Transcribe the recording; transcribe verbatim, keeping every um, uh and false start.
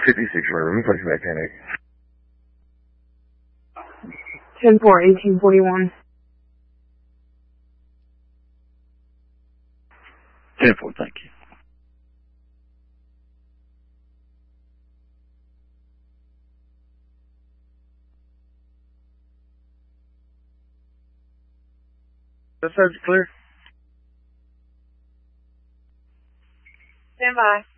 fifty-six, right, let me place you back ten eight. ten four, eighteen forty-one. ten four, thank you. That sounds clear. Stand by.